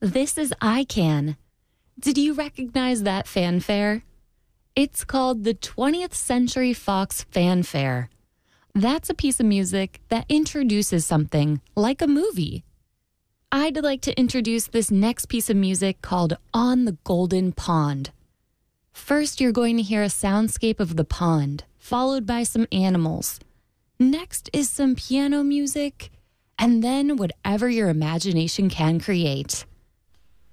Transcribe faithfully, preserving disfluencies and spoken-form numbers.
This is I CAN. Did you recognize that fanfare? It's called the twentieth Century Fox Fanfare. That's a piece of music that introduces something like a movie. I'd like to introduce this next piece of music called On the Golden Pond. First, you're going to hear a soundscape of the pond, followed by some animals. Next is some piano music, and then whatever your imagination can create.